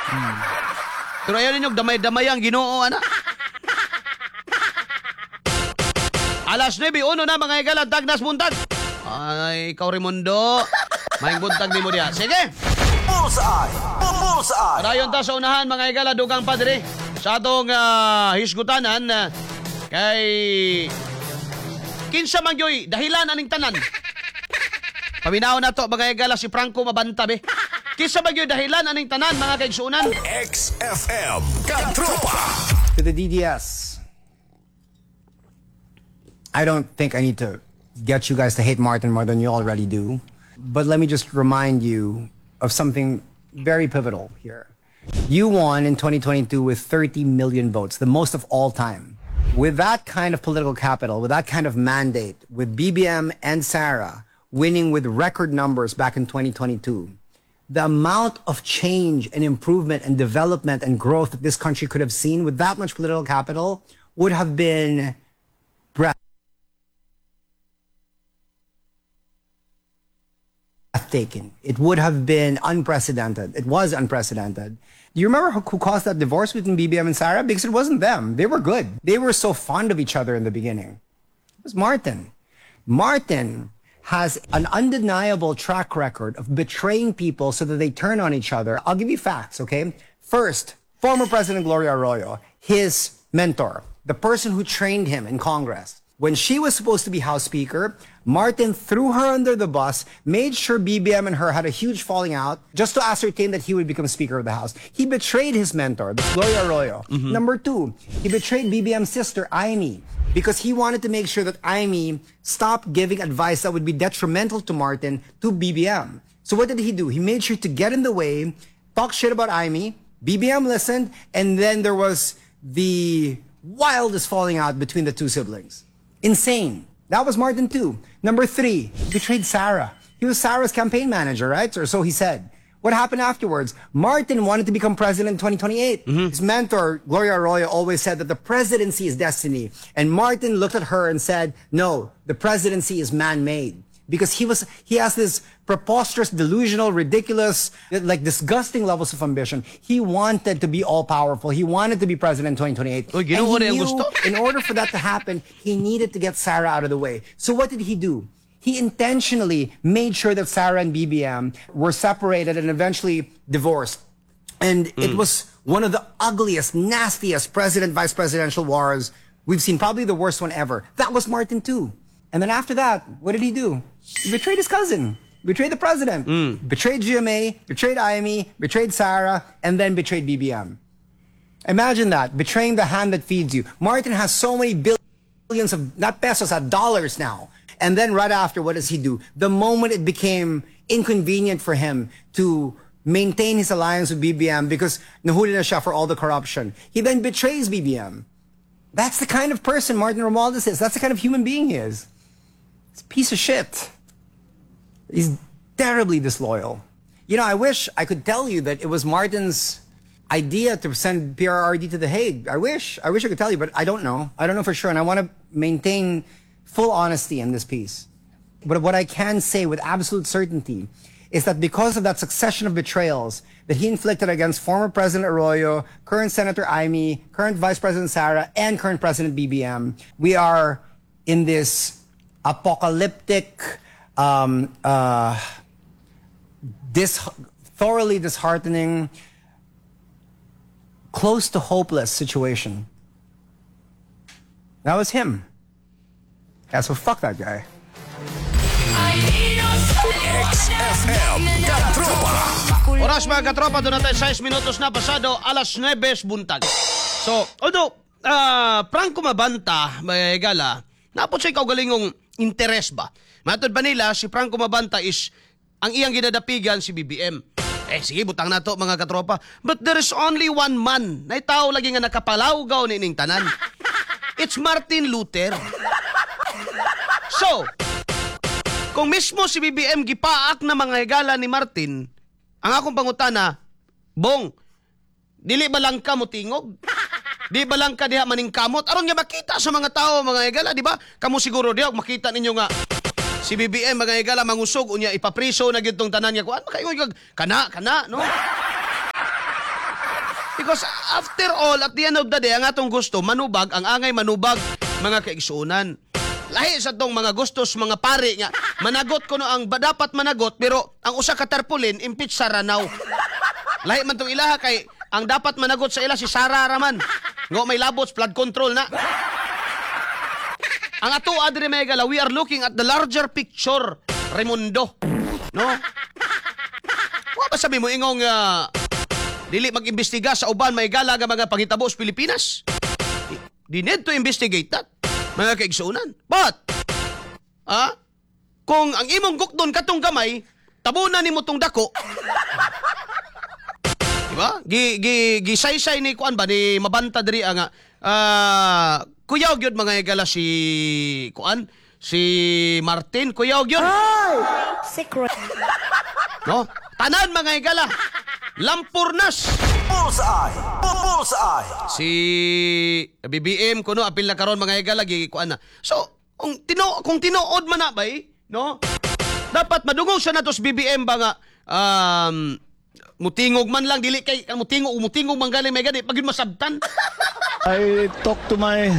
Pero ayaw ninyo damay-damay ang Ginoo ana. Alas 9:01 na mga higala, Dagnas buntag. Ay, ikaw Raimundo. Maing buntag din mo diya. Sige. Bullseye! Bullseye! Dayon ta sa unahan mga higala, dugang padre. Sa atong hisgutanan kay kinsa man gyoy dahilan aning tanan. Paminaw na to mga higala si Franco Mabanta be. Kinsa man gyoy dahilan aning tanan mga kaigsuunan. XFM Katropa! To the DDS, I don't think I need to get you guys to hate Martin more than you already do. But let me just remind you of something very pivotal here. You won in 2022 with 30 million votes, the most of all time. With that kind of political capital, with that kind of mandate, with BBM and Sarah winning with record numbers back in 2022, the amount of change and improvement and development and growth that this country could have seen with that much political capital would have been breathtaking. It would have been unprecedented. It was unprecedented. Do you remember who caused that divorce between BBM and Sarah? Because it wasn't them. They were good. They were so fond of each other in the beginning. It was Martin. Martin has an undeniable track record of betraying people so that they turn on each other. I'll give you facts, okay? First, former President Gloria Arroyo, his mentor, the person who trained him in Congress. When she was supposed to be House Speaker, Martin threw her under the bus, made sure BBM and her had a huge falling out just to ascertain that he would become Speaker of the House. He betrayed his mentor, Gloria Arroyo. Number two, he betrayed BBM's sister, Amy, because he wanted to make sure that Amy stopped giving advice that would be detrimental to Martin to BBM. So what did he do? He made sure to get in the way, talk shit about Amy, BBM listened, and then there was the wildest falling out between the two siblings. Insane. That was Martin too. Number three, he betrayed Sarah. He was Sarah's campaign manager, right? Or so he said. What happened afterwards? Martin wanted to become president in 2028. His mentor, Gloria Arroyo, always said that the presidency is destiny. And Martin looked at her and said, no, the presidency is man-made. Because he has this preposterous, delusional, ridiculous, like disgusting levels of ambition. He wanted to be all-powerful. He wanted to be president in 2028. Oh, you know what And he ang knew gusto? in order for that to happen, he needed to get Sarah out of the way. So what did he do? He intentionally made sure that Sarah and BBM were separated and eventually divorced. And it was one of the ugliest, nastiest president-vice presidential wars we've seen, probably the worst one ever. That was Martin too. And then after that, what did he do? He betrayed his cousin, betrayed the president, betrayed GMA, betrayed IME, betrayed Sarah, and then betrayed BBM. Imagine that, betraying the hand that feeds you. Martin has so many billions of, not pesos, dollars now. And then right after, what does he do? The moment it became inconvenient for him to maintain his alliance with BBM because nahuli na siya for all the corruption, he then betrays BBM. That's the kind of person Martin Romualdez is. That's the kind of human being he is. He's a piece of shit. He's terribly disloyal. You know, I wish I could tell you that it was Martin's idea to send PRRD to The Hague. I wish I could tell you, but I don't know. I don't know for sure. And I want to maintain full honesty in this piece. But what I can say with absolute certainty is that because of that succession of betrayals that he inflicted against former President Arroyo, current Senator Amy, current Vice President Sarah, and current President BBM, we are in this apocalyptic, thoroughly disheartening, close to hopeless situation. That was him. Yeah, so fuck that guy. XFM Katropa! Oras mga katropa, doon natin 6 minutos na pasado, alas 9 buntag. So, although, Franco Mabanta, may gala, napot siya ikaw galingong interes ba? Matod ba nila, si Franco Mabanta is, ang iyang ginadapigan si BBM. Sige, butang na to mga katropa. But there is only one man na itaw lagi nga nakapalawgaw ni ining tanan. It's Martin Luther. So, kung mismo si BBM gipaak na mga higala ni Martin, ang akong pangutana, Bong, dili ba lang ka mutingog? Di ba lang ka diha maningkamot? Aron nga makita sa mga tao, mga higala, di ba? Kamu siguro diha, makita ninyo nga, si BBM, mga higala, mangusog, unya ipapriso na gitong tanan niya. Kuan, makaingon kag, kana, no? Because after all, at the end of the day, ang atong gusto, manubag, ang angay manubag, mga kaigsuunan. Lahi sa tong mga gustos, mga pari nga, managot ko no ang dapat managot, pero ang usa ka tarpulin, impeach sa Ranaw. Lahi man tong ilaha kay, ang dapat managot sa ila si Sara Raman. Ngo may labots, flood control na. Ang ato adre may gala, we are looking at the larger picture, Raimundo. No? Wa ba sabi mo ingong dili mag-imbestiga sa uban may gala nga mga panghitabo sa Pilipinas? Di need to investigate that, mga kaigsuunan. But, kung ang imong gukdon katong gamay, tabunan nimo tong dako. Diba? Gisaysay ni kuan ba ni mabanta diri nga kuyaw gyud mga igala si kuan si Martin kuyaw gyud. Secret. No? Tanan mga igala. Lampurnas. Bullseye. Bullseye. Si BBM kuno apil na karon mga igala gi kuan na. So, kung tinuod man na bay, no? Dapat madungog siya nato sa BBM ba nga mutingog man lang dili kay mutingog man galing may gani pagid masabtan. I talk to my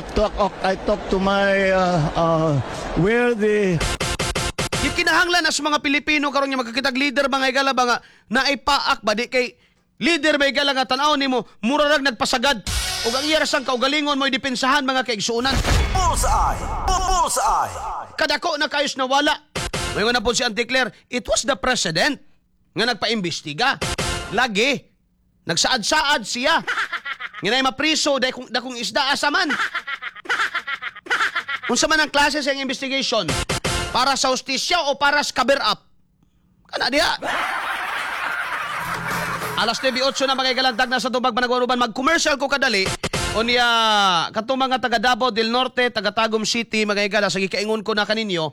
where the Kinahanglan na sa mga Pilipino karon nga magkakitag leader mga igala ba nga naipaak ba di kay leader ba igala nga tan-aw nimo mura rag nagpasagad ug ang iya sang kaugalingon mo idepensahan mga kaigsuunan. Bullseye. Bullseye. Kadako na kayos na wala. Mayon na po si Auntie Claire, it was the president nga nagpaimbestiga. Lagi nagsaad-saad siya. Nginay mapriso dakong isda asaman. Unsa man ang klase sa investigation? Para sa hustisya o para sa cover up? Kana diha. Alas 9:08 na mga igalantag na sa tubag managwaruban. Mag-commercial ko kadali. O niya, katong mga taga Davao del Norte, taga Tagum City, mga igala, sa gikaingon ko na kaninyo,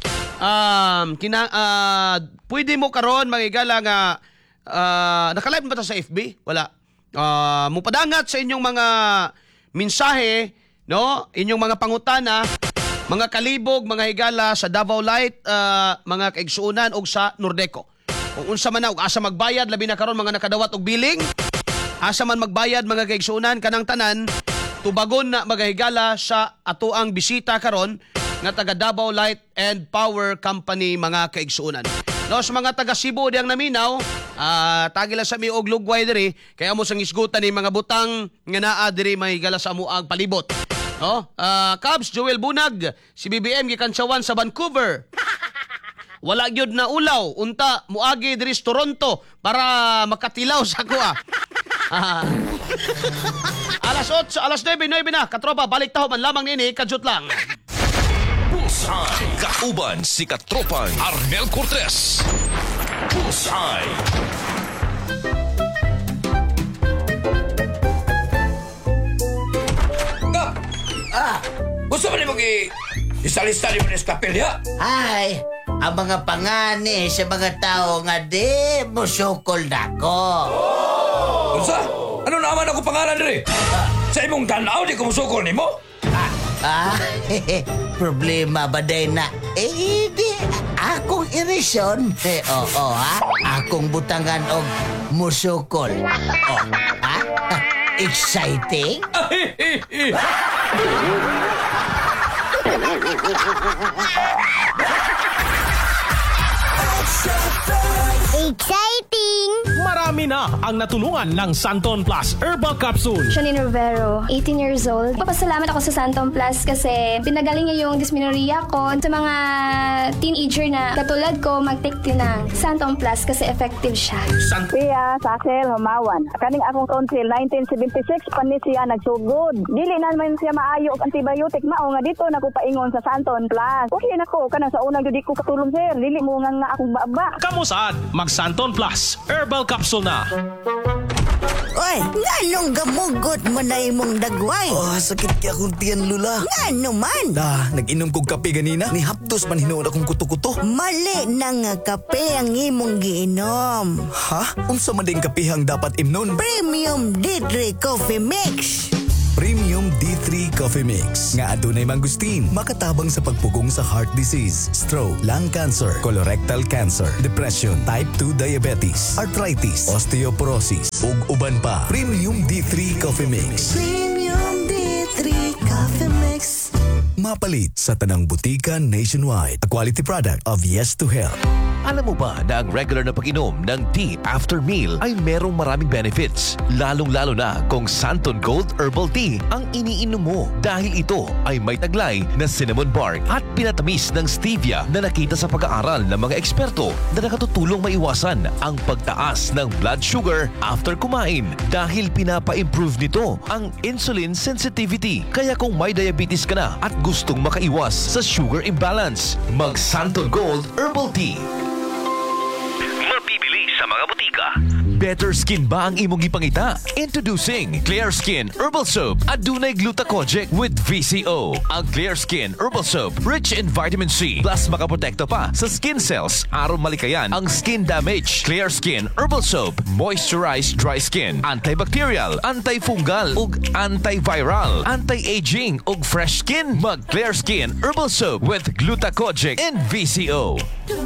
pwede mo karon mga igala nga, nakalive ba ta sa FB? Wala. Mupadangat sa inyong mga mensahe, no? Inyong mga pangutana, mga kalibog, mga higala sa Davao Light, mga kaigsuunan og sa Nordeco. Kung unsa man na, asa magbayad, labi na karon mga nakadawat og billing, asa man magbayad mga kaigsuunan, kanang tanan, tubagon na mga higala sa atoang bisita karon nga taga Davao Light and Power Company mga kaigsuunan. No, sa mga taga Cebu diyang naminaw, tagila sa mi og lugway diri, kaya mo sang isgutan ni mga butang nga naa diri may higala sa amuag palibot. No? Cubs, Joel Bunag, si BBM gikansyawan sa Vancouver. Wala gyud na ulaw, unta muagi diri sa Toronto para makatilaw sa kuha. Alas 8, alas 9 na, katropa, balik taho man lamang nini, kadyot lang. Bullseye. Kauban si katropang Arnel Cortez. Bullseye. Gusto mo niyo isalista niyo sa kapilya? Ay, ang mga pangani sa mga tao nga di musukol nako. Unsa? Ano naman ako pangalan diri? Sa imong tanaw di ko musukol nimo? Problema ba day na? Di akong irisyon. Akong butangan og musukol. Exciting? Exciting! Marami na ang natulungan ng Santon Plus Herbal Capsule. Janine Rivero, 18 years old. Papasalamat ako sa Santon Plus kasi pinagaling niya yung dysmenorrhea ko. Sa mga teenager na katulad ko, mag-take din ng Santon Plus kasi effective siya. Siya, Saxel, Humawan. Kaning akong tonsil, 1976, panis siya nagsugod. Dili naman siya maayo og antibiotic mao nga dito nakupaingon sa Santon Plus. Okay na ko, kanang sa unang di ko katulong sir. Dili mo nga akong baba. Kamusaad? Mag Santon Plus Herbal Capsule na. Oy, nganong gamugot mo na imong dagway? Sakit kaya akong tiyan, Lula. Ngano man? Nag-inom kong kape ganina. Ni haptos man hinuod akong kuto-kuto. Mali na nga kape ang imong giinom. Ha? Unsa man din kapihang dapat imnon? Premium Didri Coffee Mix. Premium D3 Coffee Mix. Nga adunay mangustin, makatabang sa pagpugong sa heart disease, stroke, lung cancer, colorectal cancer, depression, type 2 diabetes, arthritis, osteoporosis, ug uban pa. Premium D3 Coffee Mix. Premium D3 Coffee Mix. Mapalit sa tanang butika nationwide. A quality product of Yes to Health. Alam mo ba na ang regular na pag-inom ng tea after meal ay merong maraming benefits? Lalong-lalo na kung Santon Gold Herbal Tea ang iniinom mo dahil ito ay may taglay na cinnamon bark at pinatamis ng stevia na nakita sa pag-aaral ng mga eksperto na nakatutulong maiwasan ang pagtaas ng blood sugar after kumain dahil pinapa-improve nito ang insulin sensitivity. Kaya kung may diabetes ka na at gustong makaiwas sa sugar imbalance, mag Santon Gold Herbal Tea. Mabibili sa mga butika. Better skin ba ang imong ipangita? Introducing Clear Skin Herbal Soap adunay glucocorrect with VCO. Ang Clear Skin Herbal Soap rich in vitamin C plus makaprotekto pa sa skin cells aron malikayan ang skin damage. Clear Skin Herbal Soap moisturize dry skin, antibacterial, antifungal ug antiviral, anti-aging ug fresh skin. Mag Clear Skin Herbal Soap with glucocorrect and VCO.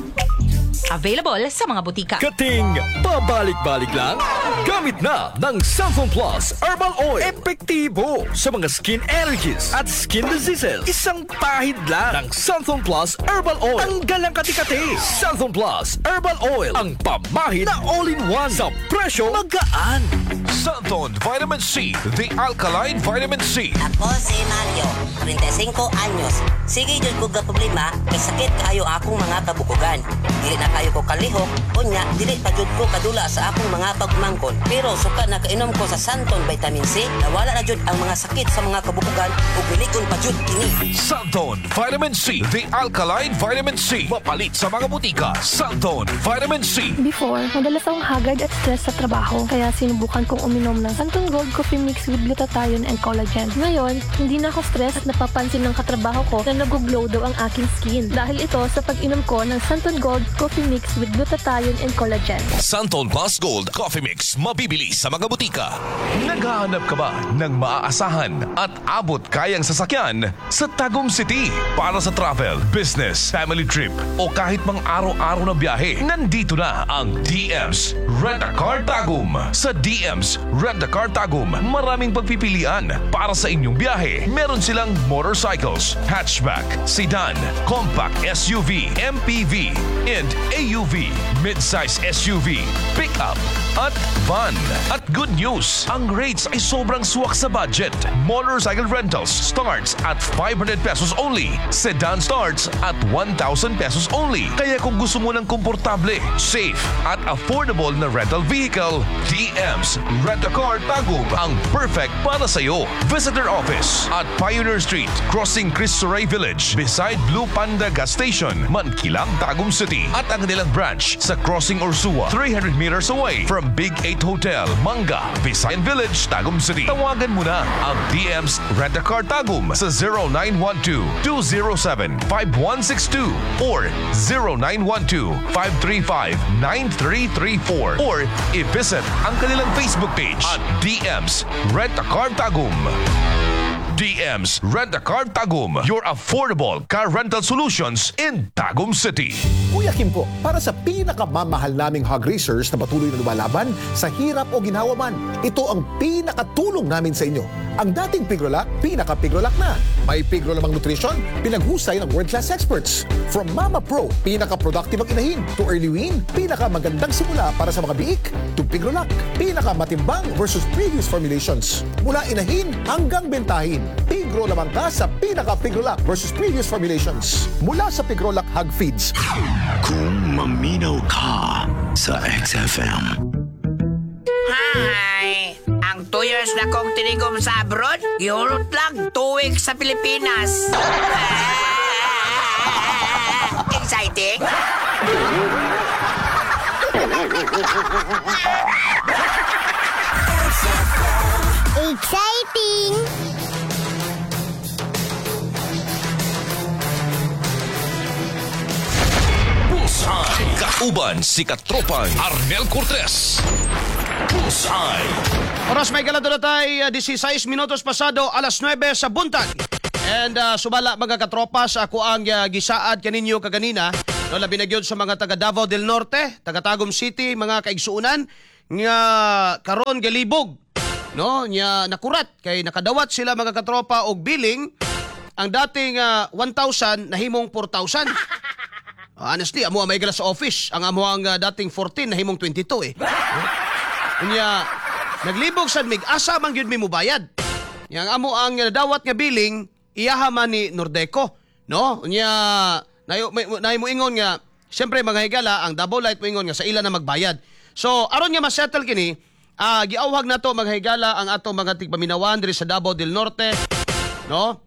Available sa mga butika. Kating pabalik-balik lang? Gamit na ng Santon Plus Herbal Oil. Epektibo sa mga skin allergies at skin diseases. Isang pahid lang ng Santon Plus Herbal Oil. Tanggal ang kati-kati. Santon Plus Herbal Oil. Ang pamahid na all-in-one sa presyo magaan. Santon Vitamin C, the alkaline vitamin C. Ako si Mario, 35 anyos. Sige jud ko ga problema kay sakit kaayo akong mga kabukugan. Dili na kayo ko kalihok, unya dili pa jud ko kadula sa akong mga pagmangkon. Pero suka na kainom ko sa Santon Vitamin C, nawala na jud ang mga sakit sa mga kabukugan ug milikon pa jud kini. Santon Vitamin C, the alkaline vitamin C. Mapalit sa mga butika. Santon Vitamin C. Before, madalas akong haggard at stress sa trabaho, kaya sinubukan kong uminom ng Santon Gold Coffee Mix with glutathione and collagen. Ngayon, hindi na ako stress at napapansin ng katrabaho ko na nag-glow daw ang aking skin. Dahil ito sa pag-inom ko ng Santon Gold Coffee Mix with glutathione and collagen. Santon Plus Gold Coffee Mix. Mabibili sa mga butika. Naghahanap ka ba ng maaasahan at abot kayang sasakyan sa Tagum City para sa travel, business, family trip o kahit mang araw-araw na biyahe? Nandito na ang DM's Rent-A-Car Tagum. Sa DM's Rent-A-Car Tagum, maraming pagpipilian para sa inyong biyahe. Meron silang motorcycles, hatchback, sedan, compact SUV, MPV, and AUV, mid-size SUV, pickup, at van. At good news, ang rates ay sobrang suwak sa budget. Motorcycle rentals starts at 500 pesos only. Sedan starts at 1,000 pesos only. Kaya kung gusto mo ng komportable, safe, at affordable na rental vehicle, DM's Rent-A-Car Tagum ang perfect para sa iyo. Visit their office at Pioneer Street, crossing Cristo Rey Village, beside Blue Panda Gas Station, Mankilang, Tagum City. At ang nilang branch sa Crossing Ursua, 300 meters away from Big 8 Hotel, Manga, Visayan Village, Tagum City. Tawagan mo na ang DM's Rent-A-Car Tagum sa 0912-207-5162 or 0912-535-9334 or i-visit ang kanilang Facebook page at DM's Rent-A-Car Tagum. DM's Rent-A-Car Tagum, your affordable car rental solutions in Tagum City. Kuya Kim po, para sa pinakamamahal naming hog racers na patuloy na lumalaban sa hirap o ginhawa man, ito ang pinakatulong namin sa inyo. Ang dating Pigrolac, pinaka-Pigrolac na. May Pigro lamang nutrition, pinaghusay ng world-class experts. From Mama Pro, pinaka-productive ang inahin, to Early Wean, pinaka-magandang simula para sa mga biik, to Pigrolac, pinaka-matimbang versus previous formulations. Mula inahin hanggang bentahin, Pigro lamang ka sa pinaka-Pigrolac versus previous formulations. Mula sa Pigrolac Hog Feeds. Kung maminaw ka sa XFM. Hi! Ang 2 years na kong tinigom sa abroad, ihulot lang 2 weeks sa Pilipinas. Exciting? Exciting! Bullseye! Kauban si Katropang Arnel Cortez. Bullseye. Oras may galado na tayo, 16 minutos pasado, alas 9 sa buntag. And sumala mga katropa sa ako ang gisaad kaninyo kaganina. No, labi na gyud sa mga taga Davao del Norte, taga Tagum City, mga kaigsuunan nga karon galibog. No, nya nakurat kay nakadawat sila mga katropa og billing ang dating 1,000 nahimong 4,000. Honestly, amo may gala sa office. Ang amo ang dating 14 nahimong 22 eh. Nya naglibog sad mig asa man gyud mi mobayad. Yang amo ang dawat nga billing iyaha man ni Nordeco, no? Nya nay mo ingon nga syempre mga higala ang double light mo ingon nga sa ila na magbayad. So aron nga ma-settle kini, giawhag nato mga higala ang atong mga tigpaminawan diri sa Davao del Norte, no?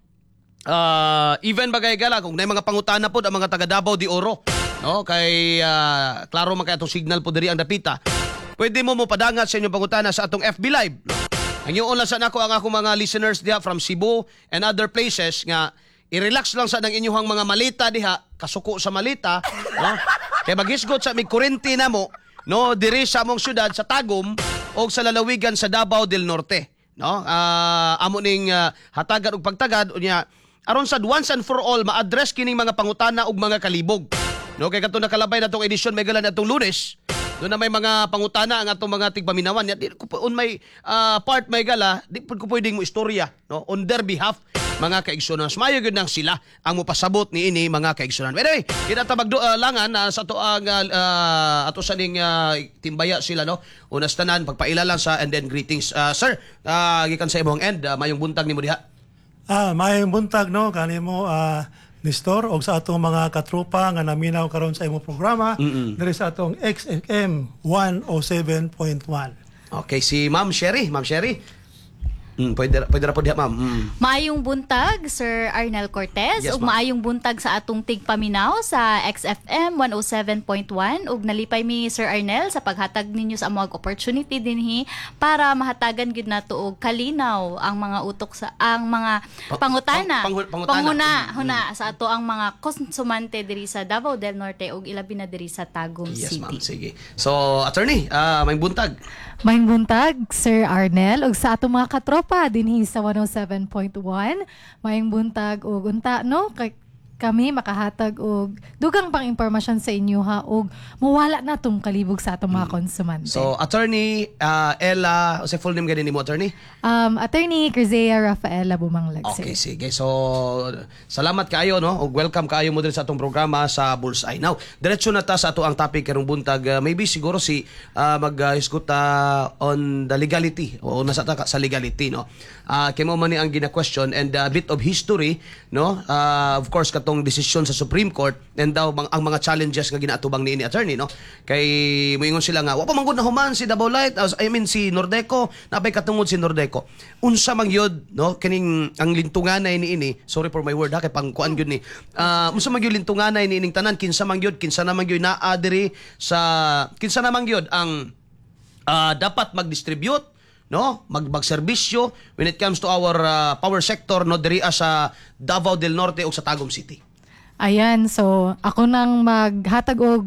Even mga higala kung nay mga pangutana pod ang mga taga Davao de Oro, no? Kay klaro man kay atong signal po diri ang dapita. Pwede mo padangat sa inyong pangutana sa atong FB Live. Ang yung lang sa nako ang akong mga listeners diha from Cebu and other places nga i-relax lang sa ng inyong mga malita diha, kasuko sa malita, no? Kay maghisgot sa mig kurente namo, no, diri sa among syudad sa Tagum o sa lalawigan sa Davao del Norte, no? Amo ning hatagan og pagtagad unya aron sad once and for all ma-address kining mga pangutana ug mga kalibog. No, kay kadto nakalabay natong edisyon may galan atong Lunes. Doon na may mga pangutana ang atong mga tigpaminawan. Di ko on may part may gala, di ko pwedeng mo istorya, no? On their behalf, mga kaigsunan. Mayo gyud nang sila ang mopasabot ni ini mga kaigsunan. Anyway, kinatabag langan sa ato ang ato sa ning timbaya sila, no? Unas tanan pagpaila lang sa and then greetings. Sir, gikan sa imong end, mayong buntag nimo diha. Mayong buntag, no, kanimo Nestor og sa atong mga katropa nga naminaw karon sa imong programa diri sa atong XFM 107.1. Okay, si Ma'am Sherry. Pwede ra po diha, ma'am. Maayong buntag, Sir Arnel Cortez. Yes, ug maayong buntag sa atong tigpaminaw sa XFM 107.1. Ug nalipay mi, Sir Arnel, sa paghatag ninyo sa among opportunity dinhi para mahatagan gyud nato og kalinaw ang mga utok sa ang mga pangutana. Panguna sa ato ang mga konsumante diri sa Davao del Norte ug ilabi na diri sa Tagum City. Yes, ma'am. Sige. So, attorney, may buntag. Mayong buntag, Sir Arnel, ug sa atong mga katropa dinhi sa 107.1. Mayong buntag ug unta, no? Kami makahatag og dugang pang impormasyon sa inyo ha og mawala na tong kalibog sa atong mga konsumante. So, attorney Ella, o sa full name ganin mo, attorney? Attorney Crizea Rafaela Bumanglag. Okay, sige. So, salamat kaayo, no? Og welcome kaayo mo din sa atong programa sa Bullseye. Now, diretso na ta sa ato ang topic karong buntag. Maybe siguro si mag-hisgot on the legality o nasa ta sa legality, no? Kimo man ni ang gina-question and a bit of history, no? Of course, katong desisyon sa Supreme Court and daw ang mga challenges nga ginaatubang ni attorney, no? Kay moingon sila nga wa pa man gud na human si Davao Light, si Nordeco, napay katungod si Nordeco. Unsa man gyud, no, kining ang lintunganay ni ini, sorry for my word ha, kay pangkuan gyud ni. Unsa man gyud lintunganay ni ining tanan, kinsa man gyud naa diri sa kinsa naman gyud ang dapat mag-distribute, no, magserbisyo when it comes to our power sector, no, diri sa Davao del Norte o sa Tagum City. Ayan, so ako nang maghatag og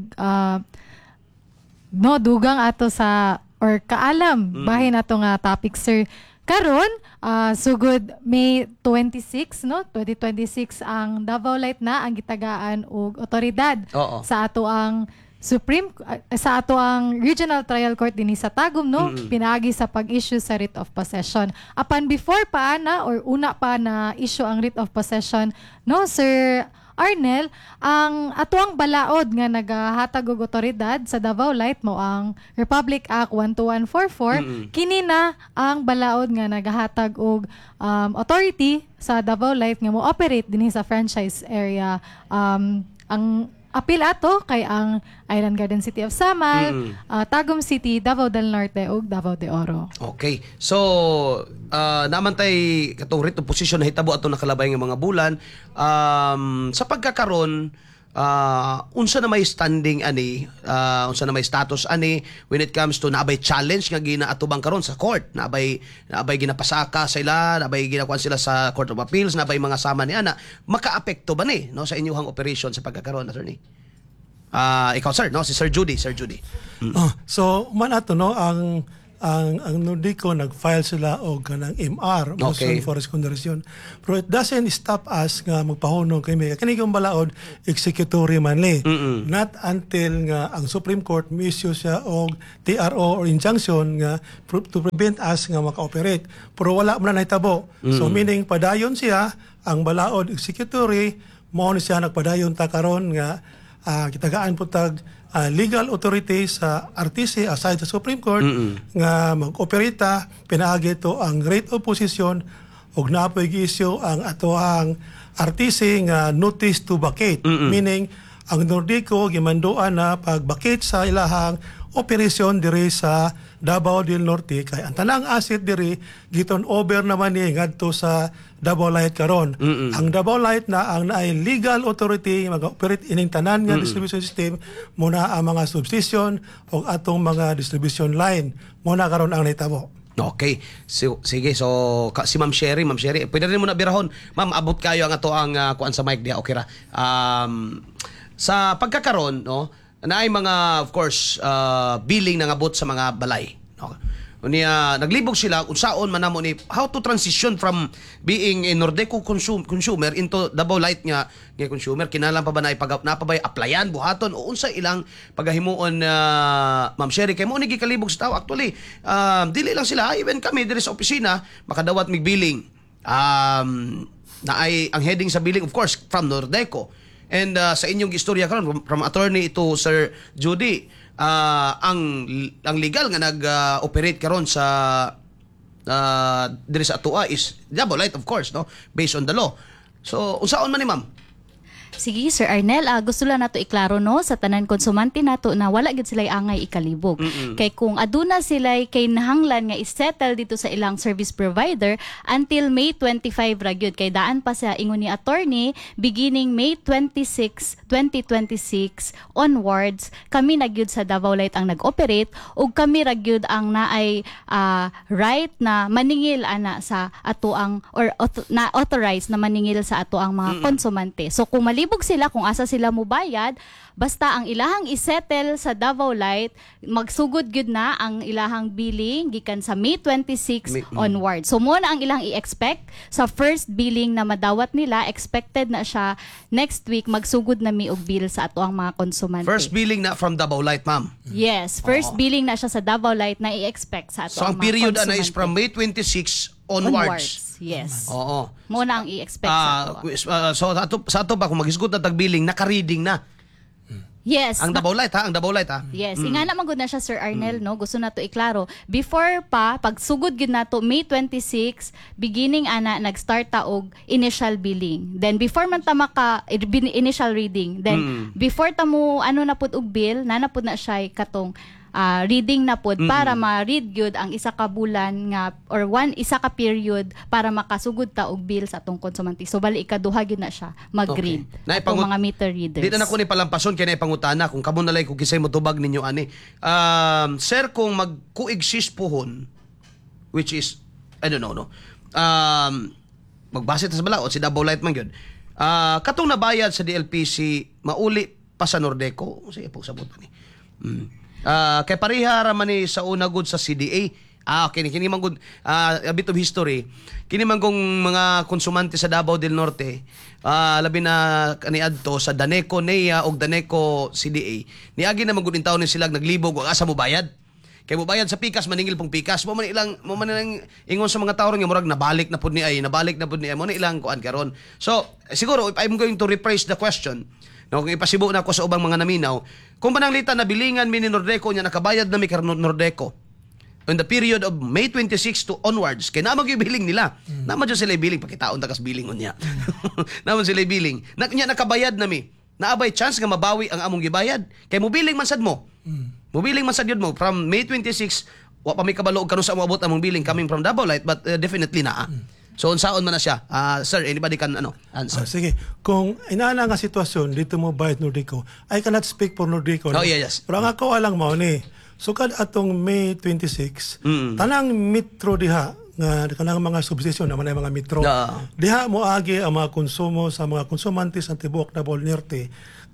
no dugang ato sa or kaalam bahin ato nga topic, sir. Karon sugod May 26, no, 2026 ang Davao Light na ang gitagaan og otoridad sa ato ang sa ato ang Regional Trial Court dinhi sa Tagum, no, pinaagi sa pag-issue sa writ of possession. Apan before pa na or una pa na issue ang writ of possession, no, Sir Arnel, ang ato ang balaod nga nagahatag og otoridad sa Davao Light mo ang Republic Act 12144, kini na ang balaod nga nagahatag og authority sa Davao Light nga mo operate dinhi sa franchise area. Ang apil ato kay ang Island Garden City of Samal, Tagum City, Davao del Norte ug Davao de Oro. Okay. So, naman tay katong writ of possession na hitabo ato nakalabay nga mga bulan. Sa pagkakaron, unsa na may standing ani, unsa na may status ani when it comes to naabay challenge nga ginaatubang karon sa court, naabay ginapasaka sa ila, naabay ginakuan sila sa Court of Appeals, naabay mga sama ni ana, makaapekto ba ni, no, sa inyong operation sa pagkakaron, attorney? Ikaw, sir, no, si Sir Judy. So man ato, no, ang ang Nordico nag-file sila og kanang MR, motion for reconsideration. Pero it doesn't stop us nga magpahunong kami. Kani yung balaod executory manly. Not until nga ang Supreme Court mi-issue siya og TRO or injunction nga to prevent us nga maka-operate. Pero wala man na nahitabo. So meaning padayon siya ang balaod executory mo siya nagpadayon ta karon nga kitagaan po tag legal authority sa RTC aside sa Supreme Court nga mag-operita pinaagi to ang rate of position ug napoy gi-issue ang atoang RTC nga notice to vacate, meaning ang Nordico gimanduan na pag-vacate sa ilahang operasyon diri sa Davao del Norte kay ang tanang asset diri giton over naman ni ngadto sa Davao Light karon. Ang Davao Light na ang naay legal authority mag-operate ining tanan nga distribution system muna ang mga substation o atong mga distribution line muna karon ang nahitabo. Okay. So, sige. So, si Ma'am Sherry, pwede rin mo na birahon. Ma'am, abot kayo ang ato ang kuan sa mic diha. Okay ra. Sa pagkakaroon, no, na ay mga, of course, billing na ngabot sa mga balay. Okay. Naglibog sila unsaon man namo ni how to transition from being a Nordeco consumer into Davao Light nga consumer. Kinahanglan pa ba na napabay applyan buhaton o unsa ilang pagahimuon Ma'am Sherry kay mo ni gikalibog sa tao. Actually, dili lang sila, even kami diri sa opisina makadawat mig billing. Na ay ang heading sa billing of course from Nordeco. And sa inyong istorya karon from attorney to Sir Judy, ang legal nga nag-operate karon sa diri sa atua is Davao Light of course, no, based on the law. So unsaon man ni ma'am? Sige, Sir Arnel, gusto lang nato iklaro no sa tanan konsumante nato na wala gid sila angay ikalibog. Kay kung aduna sila kay nahanglan nga i-settle dito sa ilang service provider until May 25 ra gyud kay daan pa sa ingon ni attorney beginning May 26, 2026 onwards kami na gyud sa Davao Light ang nag-operate ug kami ra gyud ang naay right na maningil ana sa ato ang or na authorized na maningil sa ato ang mga konsumante. So kung libog sila kung asa sila mubayad, basta ang ilahang isettle sa Davao Light, magsugod gyud na ang ilahang billing gikan sa May 26 onward. So mo na ang ilang i-expect sa first billing na madawat nila, expected na siya next week magsugod na mi og bill sa ato ang mga konsumante. First billing na from Davao Light, ma'am? Yes, first billing na siya sa Davao Light na i-expect sa ato ang mga konsumante. So ang period na is from May 26 onwards. Yes. Oo. Muna ang i-expect sa ato. So sa ato ba kung magisgot na tag-billing, naka-reading na? Yes. Ang Davao Light ha? Ang Davao Light ha? Yes. Ingana man gud na siya Sir Arnel no. Gusto na to iklaro. Before pa pag sugod gid nato May 26 beginning ana nag-start ta og initial billing. Then before man ta maka initial reading. Then before ta mo ano na pud og bill, na pud na siya katong reading na pod para ma-read gyud ang isa ka bulan nga or isa ka period para makasugod ta og bill sa atong konsumante. So bali ikaduha gyud na siya mag-read. Okay. Atong mga meter readers. Dito na ko ni palampason kay na pangutana kung kamo nalay kung kisay mo tubag ninyo ani. Sir, kung mag-coexist pohon, which is I don't know no. Magbase ta sa balaod si Davao Light man gyud. Katong nabayad sa DLPC mauli pa sa Nordeco. Sige po sabot ni. Kay pareha raman ni sa una gud sa CDA. Okay, kini man gud a bit of history. Kini man kung mga konsumante sa Davao del Norte, labi na kaniadto sa Daneco NEA og Daneco CDA. Niagi na man gud in taon ni sila naglibog og asa mo bayad. Kay mo bayad sa pikas maningil pong pikas. Mo man ilang ingon sa mga tawo nga murag nabalik na pud ni ay mo na ilang kuan karon. So, siguro if I'm going to rephrase the question, no, kung ipasibo na ako sa ubang mga naminaw, kung pananglitan na bilingan mi ni Nordeco nya nakabayad na mi karon Nordeco in the period of May 26 to onwards, kay naman yung billing nila. Naman dyan sila billing, pakitaon takas billing unya. Naman sila billing. Nakabayad na mi. Naabay chance nga mabawi ang among gibayad. Kay mo billing man sad mo. Mo billing man sad yun mo. From May 26, wa pa may kabalo karon sa moabot among billing coming from Davao Light, but definitely na. So unsaon man na siya? Sir, anybody can answer? Sige. Kung inaana nga sitwasyon dito mo bayad Nordico, I cannot speak for Nordico. Oh, yes. Pero ang ako alang mo ni, sukad atong May 26, tanang metro diha nga kanang mga substation naman ay mga metro. Diha mo agi ang mga konsumo sa mga konsumante sa tibuok Davao Norte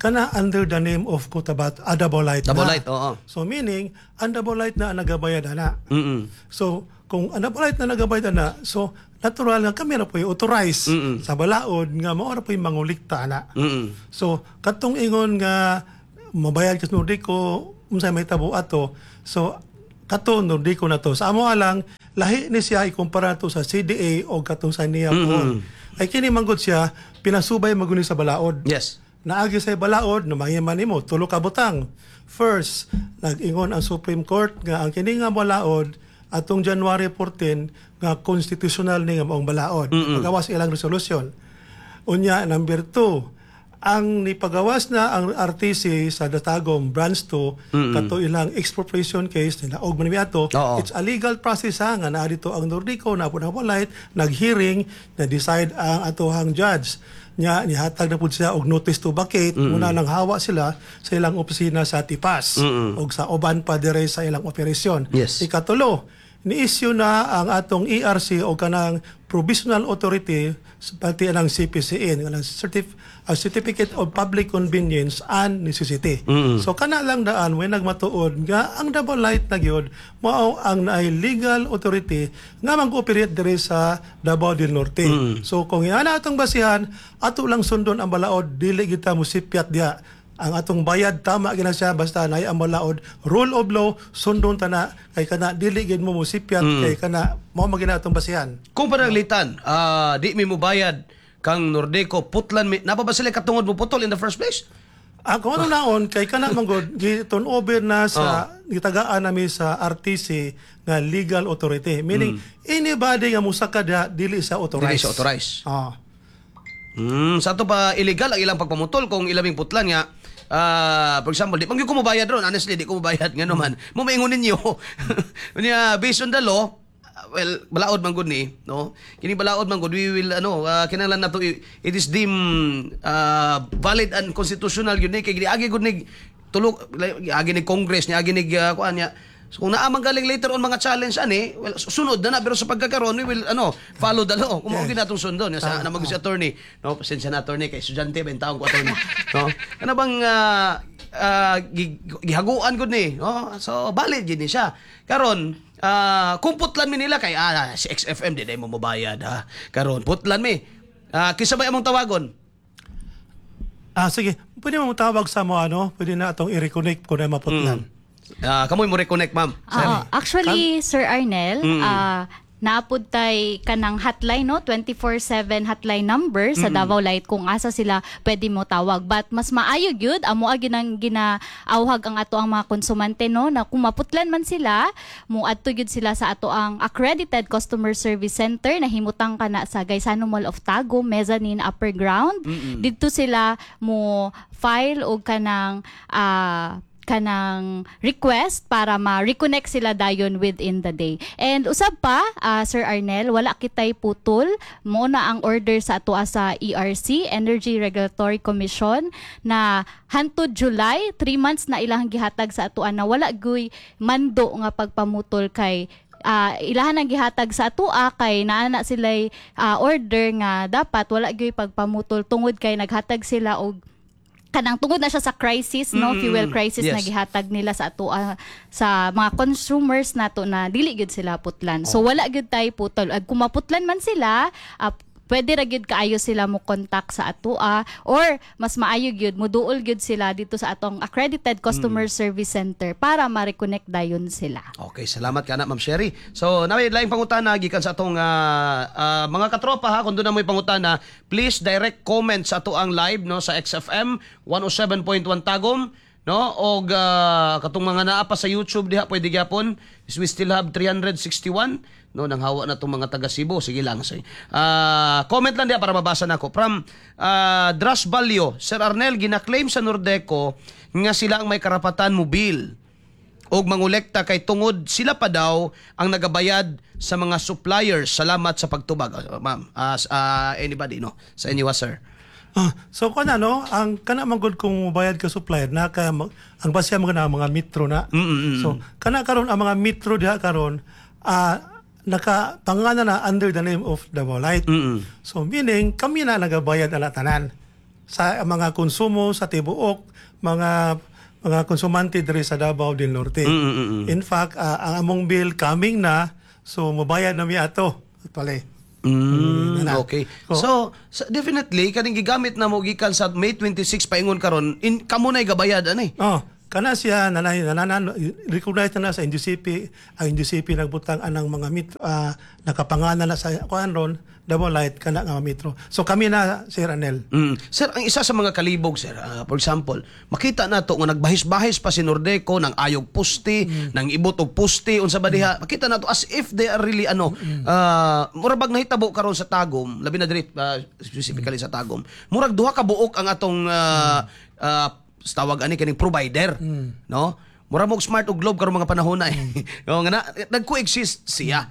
kana under the name of Cotabat Double Light Double na. Light, oo. So meaning ang Double Light na ang nagabayad na. Mm-mm. So kung ang Double Light na nagabayad na, so natural nga kami na po authorize sa balaod nga mao ra po mangulikta na. So katong ingon nga mabayad ka sa Nordico unsay may tabo ato. So kato Nordico na to. Sa amo lang lahi ni siya ikumpara to sa CDA o katong sa NIA po. Ay kini manggod siya pinasubay maguni sa balaod. Yes. Naagi sa balaod no mangyaman nimo tulo ka butang. First, nag-ingon ang Supreme Court nga ang kini nga balaod atong January 14 nga constitutional ni nga maong balaod. Pagawas ilang resolusyon. Unya number 2, ang nipagawas na ang RTC sa Datagom Branch 2 kato ilang expropriation case nila og manimiato, it's a legal process nga naa dito ang Nordico na po light nag-hearing na decide ang atohang judge nya nihatag na pud siya og notice to vacate muna nang hawa sila sa ilang opisina sa Tipas og sa uban pa dire sa ilang operasyon. Ikatulo, ni-issue na ang atong ERC o kanang provisional authority pati ang CPCN ang Certificate of Public Convenience and Necessity. So kana lang daan when nagmatuod nga ang Double Light na gyud mao ang naay legal authority nga mag-operate diri sa Davao del Norte. So kung iana atong basihan ato lang sundon ang balaod dili kita musipyat diha. Ang atong bayad tama gina siya basta nay ang balaod rule of law sundon ta na kay kana dili gid mo musipyat kay kana mao magina atong basihan. Kung pananglitan, di mi mo bayad kang Nordico putlan mi napa ba sila katungod mo putol in the first place? Kung ano naon kay kana manggod giton over na sa gitagaan nami sa RTC nga legal authority meaning anybody nga musaka dili sa authorized. Dili sa authorized. Sa to pa illegal ang ilang pagpamutol kung ilabing putlan nga. For example, di ko mabayad ron. Honestly, di ko mabayad nga naman. Mumaingon ninyo. Based on the law, well, balaod man gud ni, no? Kini balaod man gud, we will kinahanglan nato it is deemed valid and constitutional yun ni kay agi gud ni tulog agi ni Congress ni agi ni kuan niya. So kung naamang galing later on mga challenge well sunod na pero sa pagkakaroon we will follow the law. Kung okay natong sundon sa namag si attorney, no? Pasensya na attorney kay estudyante ben taong ko attorney, no? Kana bang gihaguan gud ni, no? So valid gid ni siya. Karon kung putlan mi nila kay si XFM di mo mabayad ha. Karon putlan mi. Kisabay among tawagon. Sige, pwede mo tawag sa mo pwede na atong i-reconnect ko na maputlan. Kamoy mo reconnect, ma'am. Actually, Sir Arnel, naapod tay kanang hotline 24/7 hotline number sa Davao Light kung asa sila pwede mo tawag, but mas maayo gyud amo ginang ginaawhag ang ato ang mga konsumante na kung maputlan man sila mo adto gyud sila sa ato ang accredited customer service center na himutang kana sa Gaisano Mall of Tagum mezzanine upper ground. Didto sila mo file og kanang request para ma-reconnect sila dayon within the day. And usab pa, Sir Arnel, wala kitay putol. Mo na ang order sa ato sa ERC, Energy Regulatory Commission, na hantod July, 3 months na ilang gihatag sa ato na wala guy mando nga pagpamutol kay ilahan ang gihatag sa atua kay naana sila'y order nga dapat wala gyud pagpamutol tungod kay naghatag sila og kanang tungod na siya sa crisis fuel crisis na gihatag nila sa ato sa mga consumers nato na dili gyud sila putlan. So wala gyud tay putol. Kung maputlan man sila, pwede ra gyud kaayo sila mo contact sa atoa or mas maayo gyud mo duol gyud sila dito sa atong accredited customer service center para ma-reconnect dayon sila. Okay, salamat kana Ma'am Sherry. So naway laing pangutana gikan sa atong mga katropa ha, kung doon na mo'y pangutana, please direct comment sa ato ang live sa XFM 107.1 Tagum, no? Og katong mga naa pa sa YouTube diha pwede gyapon. We still have 361 nang hawa na tong mga taga Cebu. Sige lang say. Comment lang diha para mabasa nako. From Dras Balyo, Sir Arnel, gina-claim sa Nordeco nga sila ang may karapatan mobil og mangolekta kay tungod sila pa daw ang nagabayad sa mga suppliers. Salamat sa pagtubag. Ma'am, anybody sa inyo sir? So kana ang kana manggod kung bayad ka supplier na ang basya mga metro na. So kana karon ang mga metro diha karon nakapangalan na under the name of Davao Light. So meaning kami na nagabayad ala tanan. sa mga konsumo sa tibuok, mga konsumante diri sa Davao del Norte. In fact, ang among bill coming na, so mabayad na mi ato. Actually. Okay. So definitely kaning gigamit na mo gikan sa May 26 paingon karon kamo nay gabayad ani. Kana siya recognize na sa NGCP, ang NGCP nagbutang anang mga nakapangalan na sa kuan ron Davao Light kana nga metro. So kami na Sir Arnel. Sir, ang isa sa mga kalibog sir, for example, makita nato nga nagbahis-bahis pa si Nordeco ng ayog pusti, ng ibot og pusti unsa ba diha. Makita nato as if they are really murag bag nahitabo karon sa Tagum, labi na diri specifically sa Tagum. Murag duha ka buok ang atong tawag ani kaning provider, no? Mura mo smart og globe karon mga panahon na nga nag-coexist siya.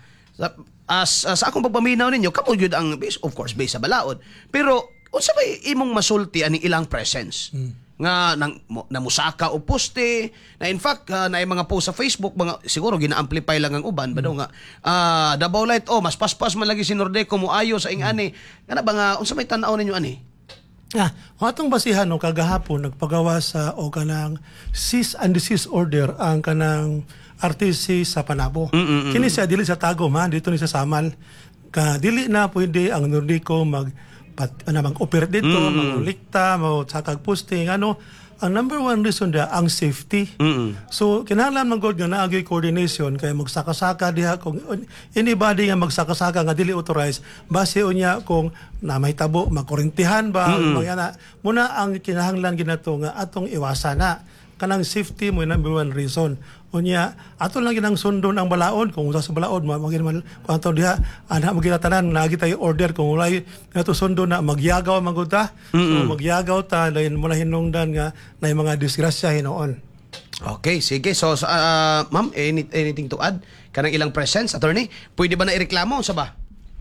Sa akong pagpaminaw ninyo, kamo gyud ang base, of course, base sa balaod. Pero unsa bay imong masulti ani ilang presence? Nga namusaka o poste, na in fact na mga post sa Facebook, mga siguro gina-amplify lang ang uban, ba daw nga Davao Light, mas paspas man lagi si Nordeco mo ayo sa ingani. Kana ba nga unsa may tan-aw ninyo ani? Atong basihan no kagahapon nagpagawa sa o kanang cease and desist order ang kanang RTC sa Panabo. Kini siya dili sa Tagum dito ni sa Samal. Dili na pwede ang Nordeco mag-operate dito, mag-ulikta, mag-sakag posting, ang number one reason dia ang safety. So kinahanglan man gud nga naagay coordination kay magsaka-saka diha kung anybody nga magsaka-saka nga dili authorized base unya kung na may tabo makorentihan ba magyana muna ang kinahanglan ginato nga atong iwasan na kanang safety mo number one reason. Unya ato lang ginang sundon ang balaod kung sa balaod magin kung ato diha ana magilatanan naagi tayo order kung walay nato sundon na magyagaw maguta. So magyagaw ta lain mula hinungdan nga nay mga disgrasya hinoon. Okay, sige. So ma'am, anything to add? Kanang ilang presence, attorney? Pwede ba na ireklamo sa ba?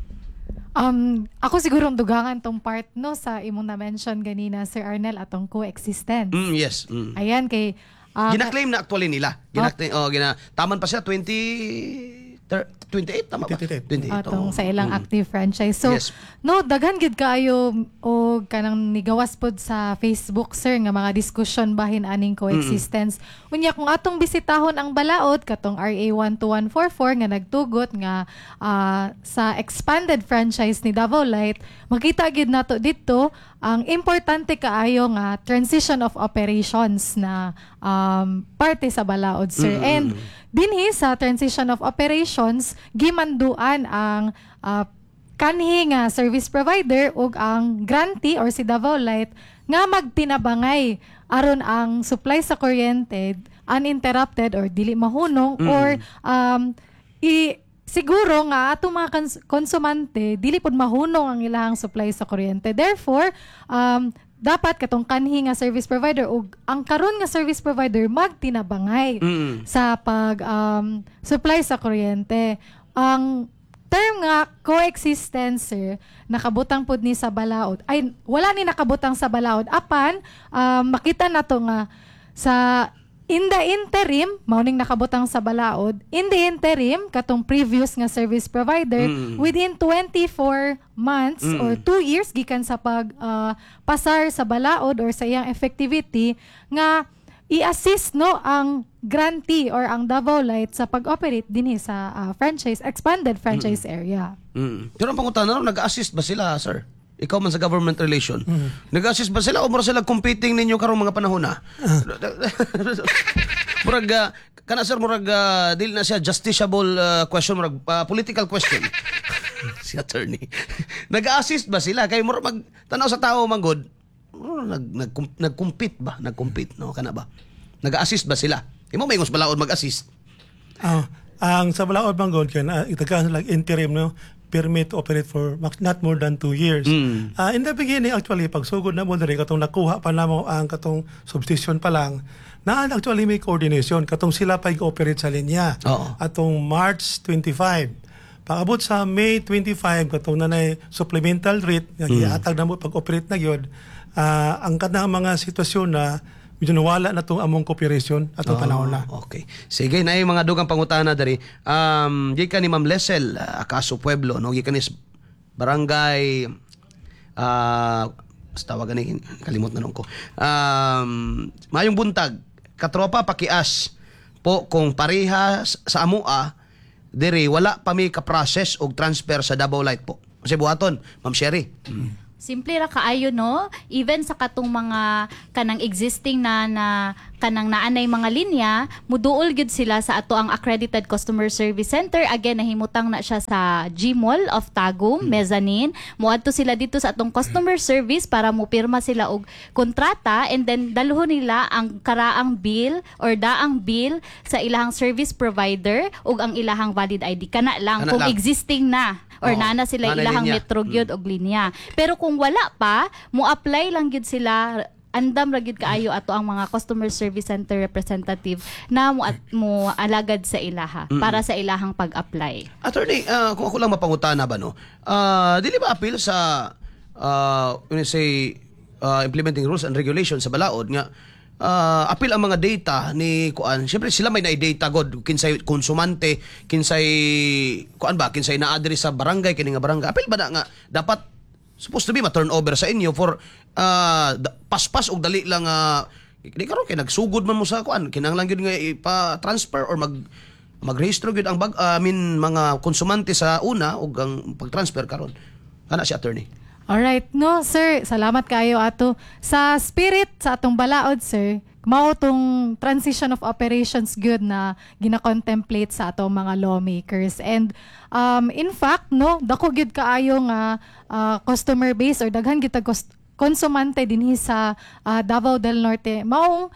Ako siguro dugangan tong part no sa imong na-mention ganina Sir Arnel atong coexistence. Yes. Ayan kay gina-claim na actually nila. Taman pa siya 28 tama ba? 28. Atong sa ilang active franchise. So no daghan gid kaayo o kanang nigawas pod sa Facebook sir nga mga diskusyon bahin aning coexistence. Unya kung atong bisitahon ang balaod katong RA 12144 nga nagtugot nga sa expanded franchise ni Davao Light, makita gid nato dito ang importante kaayo nga transition of operations na parte sa balaod sir. And dinhi sa transition of operations gimanduan ang kanhi nga service provider ug ang grantee or si Davao Light nga magtinabangay aron ang supply sa kuryente uninterrupted or dili mahunong or siguro nga atong mga konsumante dili pod mahunong ang ilahang supply sa kuryente. Therefore, dapat katong kanhi nga service provider o ang karon nga service provider magtinabangay sa pag supply sa kuryente. Ang term nga coexistence sir, nakabutang pod ni sa balaod. Ay wala ni nakabutang sa balaod apan makita nato nga sa in the interim, mauning nakabutang sa balaod, in the interim, katong previous nga service provider, within 24 months or 2 years, gikan sa pasar sa balaod or sa iyang effectivity, nga i-assist no ang grantee or ang Davao Light sa pag-operate dinhi sa expanded franchise area. Pero ang pangutana, nag-assist ba sila, sir? Ikaw man sa government relation. Nag-assist ba sila o mura sila competing ninyo karong mga panahon na? Murag, kana sir, murag, dili na siya justiciable question, murag, political question. Si attorney. Nag-assist ba sila? Kaya murag magtanaw sa tao, manggod, nag-compete ba? Nag-compete, no? Kana ba? Nag-assist ba sila? Imo may ngos balaod mag-assist? Ang sa balaod, manggod, kaya itagaan lang interim, no? Permit to operate for not more than 2 years. In the beginning, actually, pagsugod na mo na rin, katong nakuha pa na mo ang katong substation pa lang, na actually may coordination, katong sila pa i-operate sa linya. Atong March 25. Pag-abot sa May 25, katong nanay supplemental rate, giatag na mo pag-operate na yun, ang kanang mga sitwasyon na medyo nawala na itong among cooperation at panahon na. Okay. Sige, na yung mga dugang pangutana dari. Gikan ni Ma'am Lesel, Acaso Pueblo, no? Gikan ni Barangay tawagan ni kalimot na nung ko. Mayong buntag, katropa pakias po kung pareha sa amua diri wala pa mi ka-process og transfer sa Davao Light po. Kasi buhaton, Ma'am Sherry. Simple ra kaayo no, even sa katong mga kanang existing na kanang naanay mga linya, muduol gyud sila sa ato ang accredited customer service center. Again, nahimutang na siya sa G-Mall of Tagum, Mezzanine. Muadto sila dito sa atong customer service para mupirma sila og kontrata, and then dalhon nila ang karaang bill or daang bill sa ilahang service provider ug ang ilahang valid ID kana lang kung existing na or nana sila ilahang metro gyud og linya. Pero kung wala pa, mo-apply lang gyud sila, andam ra gyud kaayo ato ang mga customer service center representative na mo alagad sa ilaha para sa ilahang pag-apply. Attorney, kung ako lang mapangutana ba no, dili ba appeal sa when you say implementing rules and regulations sa balaod nga appeal ang mga data ni kuan. Syempre sila may na-data god kinsay konsumante, kinsay kuan ba, kinsay na-address sa barangay kini nga barangay. Appeal ba na nga dapat supposed to be ma-turn over sa inyo for paspas og dali lang di karon kay nagsugod man mo sa kuan, kinahanglan gyud nga ipa-transfer or mag-register gyud ang mga konsumante sa una ug ang pag-transfer karon. Kana si attorney. Alright, no sir, salamat kayo ato. Sa spirit sa atong balaod sir, mao tong transition of operations good na gina-contemplate sa atong mga lawmakers. And in fact, no, dako gyud kaayo nga customer base or daghan gyud konsumante dinhi sa Davao del Norte. Maong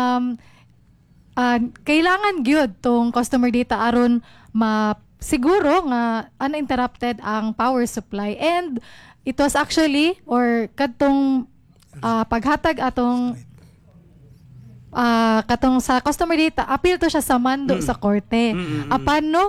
kailangan gyud tong customer data aron siguro nga uninterrupted ang power supply. And it was actually, or katong paghatag atong katong sa customer data, appeal to siya sa mando sa korte. Apan no,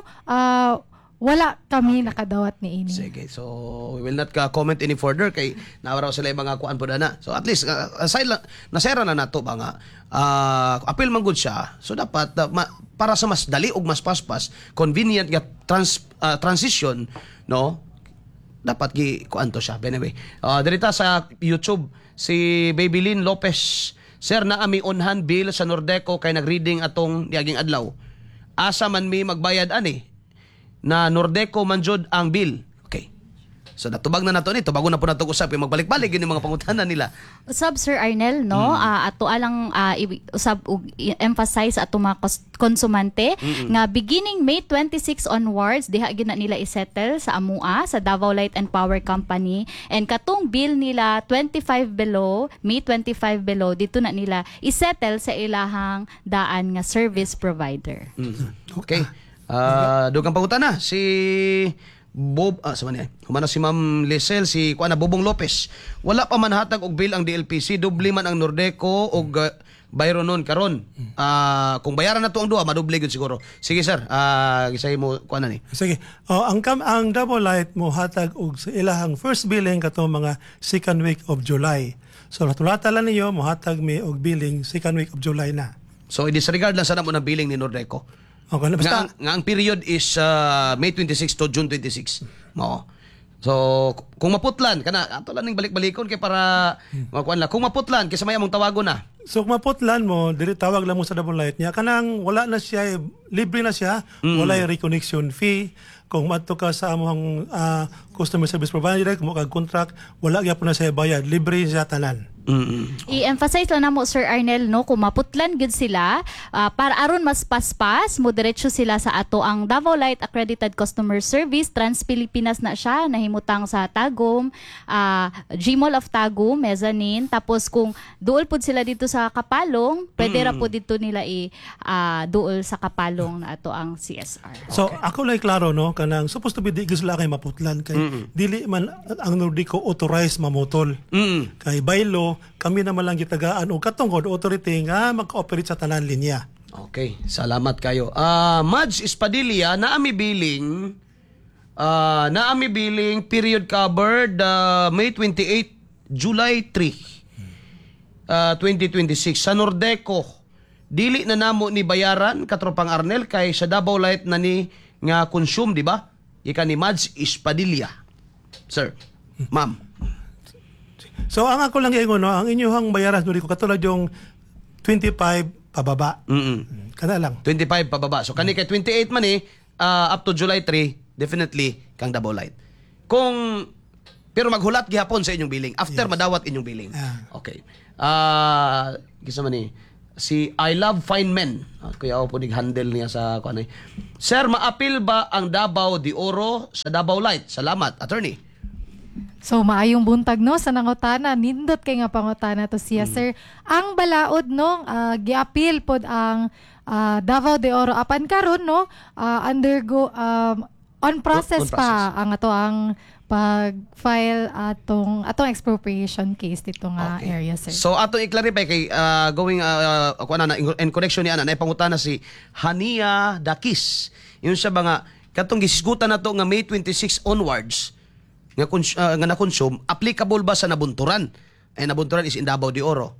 wala kami nakadawat ni ini. Sige, so we will not comment any further kay nawaraw sila yung mga kuan po na. So at least, nasera na nato ba nga, appeal man good siya. So dapat, para sa mas dali og mas paspas, convenient nga transition, no, dapat kuan to siya. Anyway, dirita sa YouTube si Babylin Lopez, sir, na ami onhan bill sa Nordeco kay nagreading atong niaging adlaw. Asa man mi magbayad ani na Nordeco man jud ang bill. Okay. So natubag na nato ni, tubagon na po nato usap, magbalik-balik yun yung mga pangutanan nila. Usab Sir Arnel, no, ato alang usab emphasize ato mga konsumante nga beginning May 26 onwards diha gina nila isettle sa AMUA sa Davao Light and Power Company, and katong bill nila 25 below, May 25 below, dito na nila isettle sa ilahang daan nga service provider. Okay. Dugang pangutana si Bob, humana si Ma'am Lisel, si kuana Bobong Lopez. Wala pa man hatag og bill ang DLPC, doble man ang Nordeco og bayro nun karon. Kung bayaran na to ang duha, madoble gyud siguro. Sige sir, gisay mo kuana ni. Sige. Ang Davao Light mo hatag og sa ilahang first billing katong mga second week of July. So natulata lang niyo mo hatag mi og billing second week of July na. So i-disregard lang sana mo ng billing ni Nordeco. Okay, basta nga ang period is May 26 to June 26. No. So kung maputlan kana ato lang ning balik-balikon kay para makuan lang. Kung maputlan kaysa may among tawagon na. So kung maputlan mo, dili tawag lang mo sa Davao Light niya kanang wala na siya, libre na siya, wala yung reconnection fee. Kung madto ka sa among customer service provider, kung kag contract, wala gyapon na siya bayad, libre siya tanan. I-emphasize lang na mo Sir Arnel, no, kung maputlan gud sila para aron mas paspas mo diretso sila sa ato ang Davao Light Accredited Customer Service. Trans Pilipinas na siya, nahimutang sa Tagum, G-Mall of Tagum, Mezzanine. Tapos kung duol pud sila dito sa Kapalong, pwede ra po dito nila duol sa Kapalong na ato ang CSR. So ako lang klaro, no, kanang supposed to be di sila kay maputlan kay dili man ang Nordeco authorized mamutol. Kay bylaw kami naman lang gitagaan o katungkod authority nga mag-operate sa tanan linya. Okay, salamat kayo. Mads Espadilla, naami billing period covered May 28, July 3, 2026 sa Nordeco. Dili na namo ni bayaran katropang Arnel kay sa Davao Light na ni nga consume, di ba? Ika ni Mads Espadilla. Sir, ma'am. So ang ako lang ingon no, ang inyong bayaran duri ko katulad yung 25 pababa. Kada lang. 25 pababa. So kani kay 28 man up to July 3, definitely kang double light. Pero maghulat gihapon sa inyong billing after madawat inyong billing. Okay. Kisa man si I Love Fine Men. Kuya ako po handle niya sa kuan Sir, maapil ba ang Davao de Oro sa Davao Light? Salamat, attorney. So maayong buntag no sa nangutana, nindot kay nga pangutana to siya sir. Ang balaod no giapil pod ang Davao de Oro apan karon no undergo on process pa ang ato ang pag-file atong expropriation case dito nga area sir. So ato i-clarify kay going in connection ni ana na pangutana si Hania Dakis. Yun siya ba nga katong gisgutan nato nga May 26 onwards nga na-consume, applicable ba sa nabunturan? Ay nabunturan is in Davao de Oro.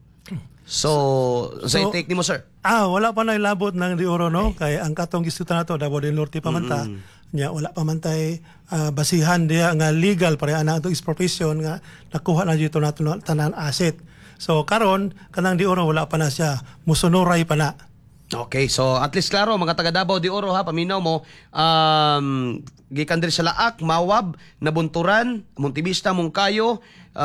So take ni mo sir. Wala pa na ilabot ng de Oro no kay ang katong gisgutan nato Davao del Norte pa man ta. Nya wala pa man tay basihan diya nga legal para ana atong expropriation nga nakuha na dito nato tanan asset. So karon kanang de Oro wala pa na siya, musunuray pa na. Okay, so at least klaro mga taga Davao de Oro ha, paminaw mo gikan diri sa Laak, Mawab, Nabunturan, Montibista, Mungkayo,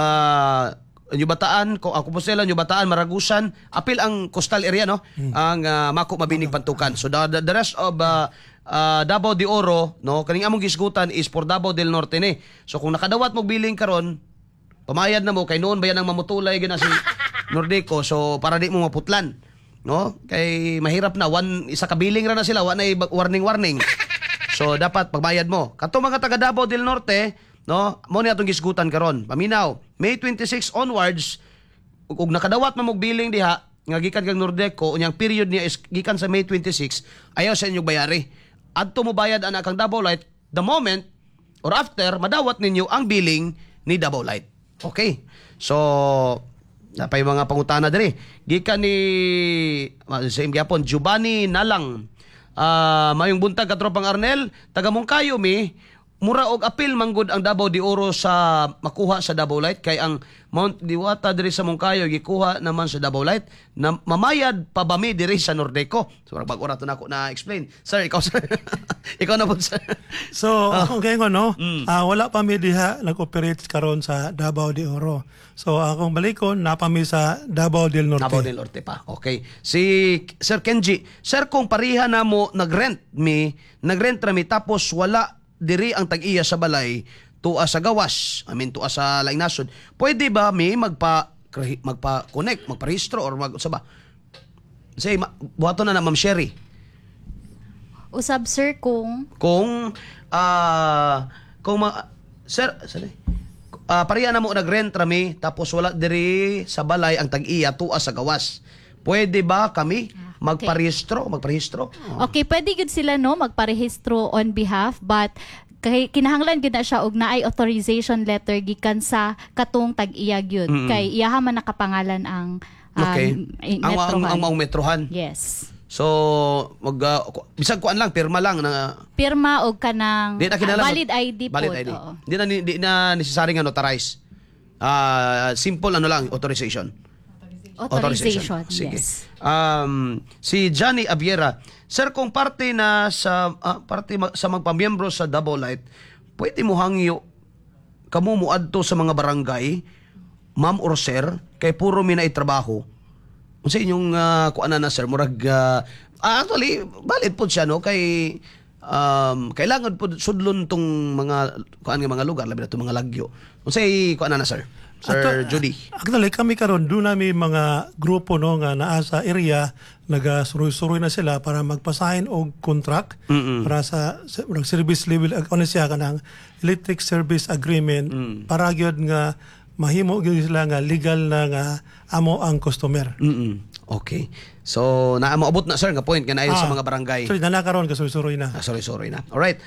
Yubataan, ako po sila Yubataan, Maragusan, apil ang coastal area no, ang Mako, Mabinig, Pantukan. So the rest of Davao de Oro no, kaning among gisgutan is for Davao del Norte ni. So kung nakadawat mo billing karon, pamayad na mo kay noon bayan ang mamutulay gina si Nordeco, so para di mo maputlan. No? Kay mahirap na isa ka billing ra na sila, wa na warning. So dapat pagbayad mo. Kato mga taga Davao del Norte, no, mo ni atong gisgutan karon. Paminaw, May 26 onwards, ug nakadawat man mog billing diha nga gikan kag Nordeco, unyang period niya is gikan sa May 26, ayaw sa inyong bayari. Adto mo bayad ana kang Davao Light the moment or after madawat ninyo ang billing ni Davao Light. Okay. So napay mga pangutana diri. Gikan ni same gyapon Giovanni Nalang. Mayong buntag katropang Arnel, taga Mungkayo mi, mura og apil manggod ang Davao de Oro sa makuha sa Davao Light kay ang Mount Diwata diri sa Mungkayo gikuha naman sa Davao Light na mamayad pa ba mi diri sa Nordeco. So bag-ora to nako na explain. Sir, ikaw sir. Ikaw na po sir. So akong kaingon no, wala pa mi diha nag-operate karon sa Davao de Oro. So akong balikon napami sa Davao del Norte. Davao del Norte pa. Okay. Si Sir Kenji, sir kung pariha na mo nagrent rami tapos wala diri ang tag-iya sa balay tuwa sa gawas, tuwa sa laing nasod, pwede ba mi magpa-connect, magparehistro or sa ba? Say, buhaton na Ma'am Sherry. Usab sir sir, pariya na mo nagrent rami tapos wala diri sa balay ang tag-iya tuwa sa gawas. Pwede ba kami magparehistro? Okay, pwede gud sila no magparehistro on behalf, but kinahanglan gid na siya og naay authorization letter gikan sa katong tag-iya gyud. Kay iyaha man nakapangalan ang metro. Ang metrohan. Yes. So bisag kuan lang, pirma lang na pirma og kanang valid ID po. Valid ID. Di na necessary nga notarize. Simple lang, authorization. Sige. Yes. Si Johnny Aviera, sir, kung parte sa magpamiyembro sa Davao Light, pwede mo hangyo kamo muadto sa mga barangay, ma'am or sir, kay puro mi na itrabaho. Unsa inyong kuana na sir, murag actually valid po siya no kay kailangan po sudlon tong mga mga lugar labi na tong mga lagyo. Unsay kuana na sir? Sir Judy. Actually, kami karon doon namin mga grupo no nga naa sa area nagasuroy-suroy na sila para magpasign og contract para sa service level ano siya kanang electric service agreement para gyud nga mahimo gyud sila nga legal na nga amo ang customer. Okay. So naamaabot na sir nga point nga naay sa mga barangay. So na karon kasuroy na. Suroy na. All right.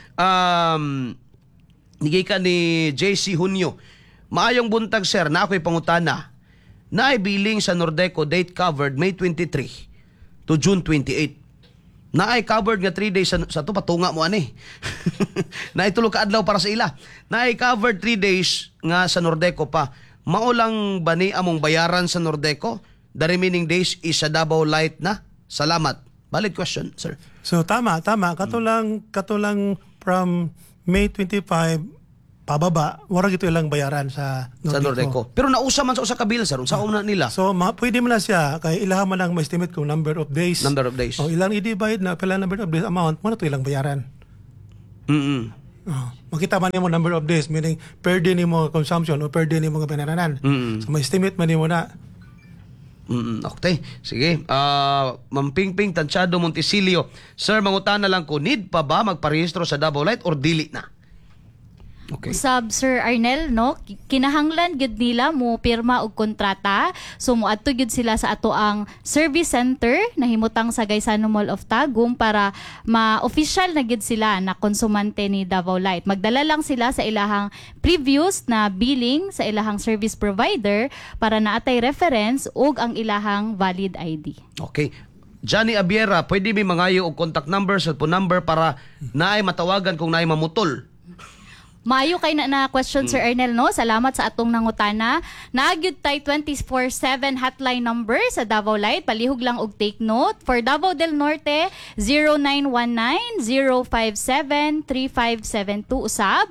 Nigay ka ni JC Hunyo. Maayong buntag sir, na ako'y pangutana. Naay billing sa Nordeco date covered May 23 to June 28. Naay covered nga 3 days sa to patunga mo ani. Naay tulo ka adlaw para sa ila. Naay covered 3 days nga sa Nordeco pa. maulang ba ni among bayaran sa Nordeco? The remaining days is sa Davao Light na? Salamat. Valid question, sir. So tama. Katulang from May 25 pababa, wala gito ilang bayaran sa Nordeco. Sa Nordeco. Pero nausa man sa usa ka bill, sir. Unsa na nila? So pwede man na siya kay ilaha man lang ma-estimate kung number of days. Number of days. O ilang i-divide na pala number of days amount, mo na to ilang bayaran. Makita man nimo number of days, meaning per day nimo consumption o per day nimo nga banaranan. So ma-estimate man nimo na. Okay. Sige. Ma'am Pingping Tansyado Montesilio. Sir, mangutana lang ko, need pa ba magparehistro sa Davao Light or dili na? Okay. Usab Sir Arnel, no, kinahanglan gid nila mo pirma og kontrata, so moadto gid sila sa ato ang service center na himutang sa Gaisano Mall of Tagum para ma-official na gid sila na konsumante ni Davao Light. Magdala lang sila sa ilahang previous na billing sa ilahang service provider para naatay reference ug ang ilahang valid ID. Okay. Johnny Abiera, pwede mi mangayo og contact number, cellphone number para naay matawagan kung naay mamutol. Maayo kay na question Sir Arnel, no? Salamat sa atong nangutana. Naagyud tay 24/7 hotline number sa Davao Light. Palihog lang og take note. For Davao del Norte, 0919-057-3572. Usab,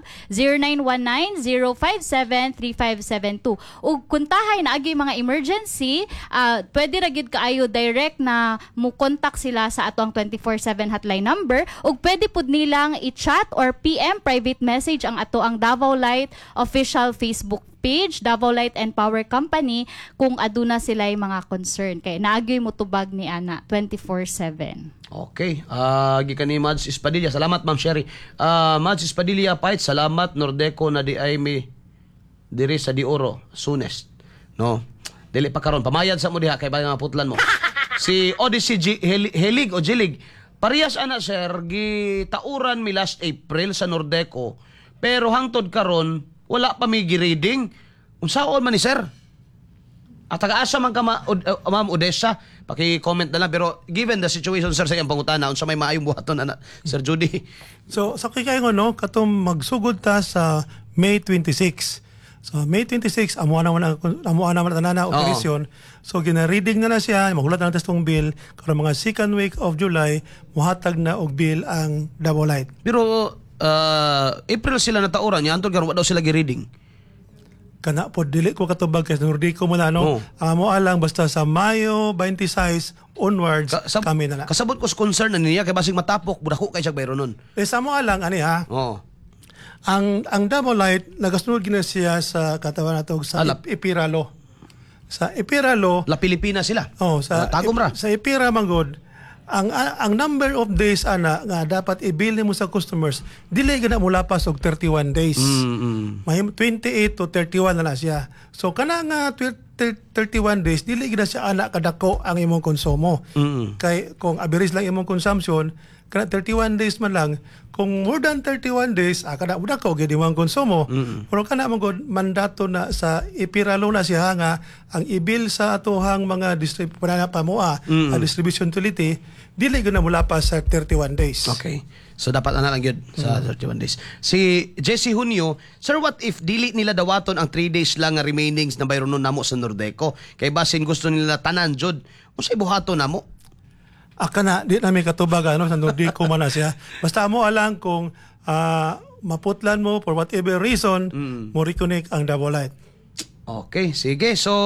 0919-057-3572. Ug kuntahay na agi mga emergency, pwede ra gyud kaayo direct na mo contact sila sa atong 24/7 hotline number. Ug pwede pud nilang i-chat or PM private message ang ato ang Davao Light official Facebook page, Davao Light and Power Company, kung aduna sila'y mga concern. Kaya naagyoy mo tubag ni Ana 24/7. Okay. Gikan ni Mads Espadilla. Salamat, Ma'am Sherry. Mads Espadilla, Pait, salamat. Nordeco na di ay mi diri sa Dioro, Sunes. No? Dili pa karon pamayad sa mo diha kay mga putlan mo. Si Odyssey Helig o Jilig. Parehas ana, sir, gitauran mi last April sa Nordeco. Pero hangtod karon wala pa may gi-reading. Unsaon man ni sir? At taga-asa man ka Ma'am Odessa, paki-comment na lang. Pero given the situation sir sa iyang pangutana, unsa may maayong buhaton ana, Sir Judy? So sa kikaingon, no, katong magsugod ta sa May 26. So May 26 amo naman tanana operasyon. So gina-reading na siya, magulat na tong bill karon mga second week of July muhatag na og bill ang Davao Light. Pero April sila natauran niya, antod karon wa daw sila gi-reading. Kana po dili ko katubag kay Nordico mo na, no. Amo alang basta sa Mayo 26 onwards kami na. Kasabot ko sa concern na niya kay basig matapok budako kay siya bayro nun. Sa mo alang ani ha. Ang Davao Light nagasunod gina siya sa katawan natog sa Ipiralo. Sa Ipiralo, La Pilipinas sila. Sa Tagum ra. Sa Ipira manggod, ang number of days ana nga dapat i-bill mo sa customers dili gina mula pa og 31 days. May 28 to 31 na siya. So kana nga 31 days dili gina siya ana kadako ang imong konsumo. Kay kung average lang imong consumption kana 31 days man lang, kung more than 31 days kada udak ko gid imong konsumo. Pero kana man mandato na sa Ipiralo na siya nga ang i-bill sa atohang mga distribution utility dili gina mula pa sa 31 days. Okay. So dapat ana lang gyud sa 31 days. Si Jesse Junio, sir, what if dili nila dawaton ang 3 days lang nga remainings na bayron namo sa Nordeco? Kay basin gusto nila tanan jud. Unsay buhaton namo? Kana di namin katubag sa Nordico man na siya. Basta mo alang kung maputlan mo for whatever reason, mo reconnect ang Davao Light. Okay, sige. So